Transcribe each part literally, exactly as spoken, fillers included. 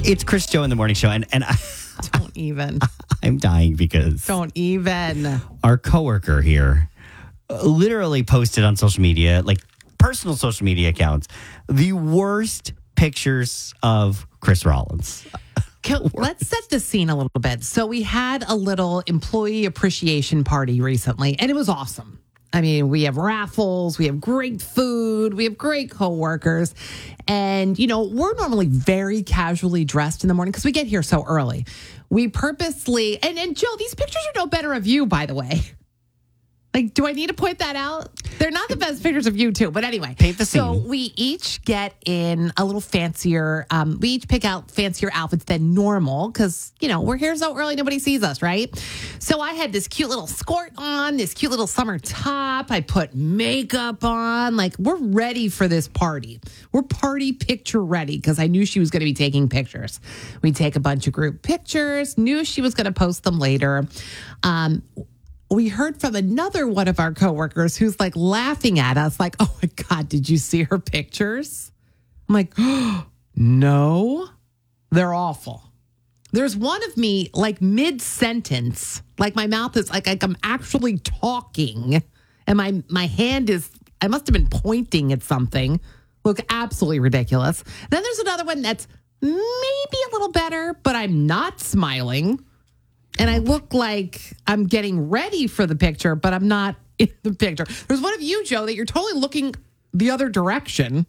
It's Chris Joe in the morning show, and and I, Don't even. I'm dying because Don't even. our coworker here uh, literally posted on social media, like personal social media accounts, the worst pictures of Chris Rollins. Can- Let's set the scene a little bit. So we had a little employee appreciation party recently, and it was awesome. I mean, we have raffles, we have great food, we have great coworkers. And, you know, we're normally very casually dressed in the morning because we get here so early. We purposely, and, and Joe, these pictures are no better of you, by the way. Like, do I need to point that out? They're not the best pictures of you, too. But anyway. Paint the scene. So we each get in a little fancier, um, we each pick out fancier outfits than normal because, you know, we're here so early, nobody sees us, right? So I had this cute little skirt on, this cute little summer top. I put makeup on. Like, we're ready for this party. We're party picture ready because I knew she was going to be taking pictures. We take a bunch of group pictures, knew she was going to post them later. Um, We heard from another one of our coworkers who's like laughing at us, like, oh my God, did you see her pictures? I'm like, oh, no, they're awful. There's one of me like mid sentence, like my mouth is like, like I'm actually talking and my, my hand is, I must have been pointing at something. Look absolutely ridiculous. Then there's another one that's maybe a little better, but I'm not smiling. And I look like I'm getting ready for the picture, but I'm not in the picture. There's one of you, Joe, that you're totally looking the other direction.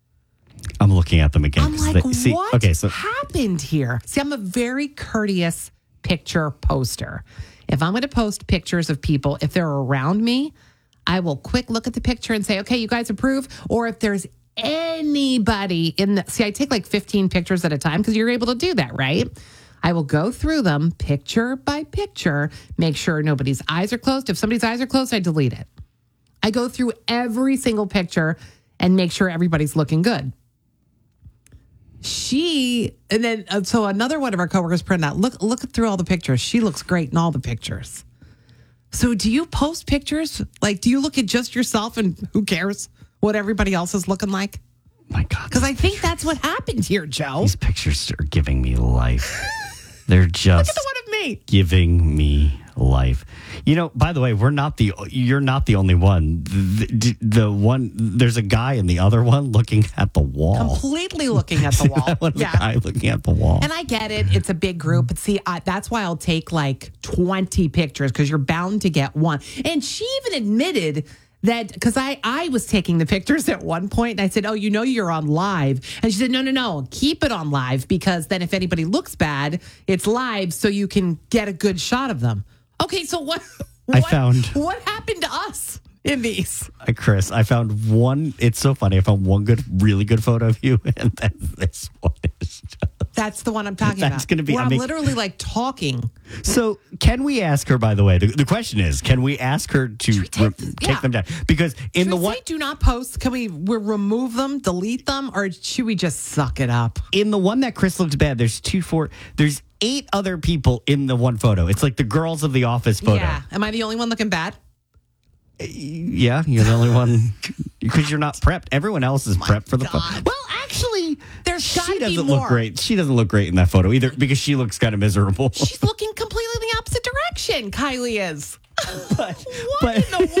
I'm looking at them again. I'm like, They- see, what okay, so happened here? See, I'm a very courteous picture poster. If I'm going to post pictures of people, if they're around me, I will quick look at the picture and say, okay, you guys approve? Or if there's anybody in the... See, I take like fifteen pictures at a time because you're able to do that, right? I will go through them picture by picture, make sure nobody's eyes are closed. If somebody's eyes are closed, I delete it. I go through every single picture and make sure everybody's looking good. She, and then, uh, so another one of our coworkers printed out, look, look through all the pictures. She looks great in all the pictures. So do you post pictures? Like, do you look at just yourself and who cares what everybody else is looking like? my God. Because I think that's what happened here, Joe. These pictures are giving me life. They're just Look at the one of me. giving me life. You know, by the way, we're not the you're not the only one. The, the, the one there's a guy in the other one looking at the wall. Completely looking at the wall. That one, Yeah. the guy looking at the wall. And I get it. It's a big group. But see, I, that's why I'll take like twenty pictures because you're bound to get one. And she even admitted that because I, I was taking the pictures at one point and I said, oh, you know, you're on live. And she said, no, no, no, keep it on live because then if anybody looks bad, it's live so you can get a good shot of them. Okay, so what, I what, found- what happened to us in these? Uh, Chris, I found one. It's so funny. I found one good, really good photo of you, and then this one is just. That's the one I'm talking about. That's gonna be- Where I I'm mean- literally like talking. So, can we ask her? By the way, the, the question is, can we ask her to we take- re- yeah. take them down? Because in Should the we one say do not post? Can we, we remove them, delete them, or should we just suck it up? in the one that Chris looked bad, there's two, four, there's eight other people in the one photo. It's like the girls of the office photo. Yeah. Am I the only one looking bad? Yeah, you're the only one because you're not prepped. Everyone else is prepped for the photo. God. Well, actually, There's she gotta be doesn't more. look great. She doesn't look great in that photo either because she looks kind of miserable. She's looking completely the opposite direction. Kylie is. but, What but in the world?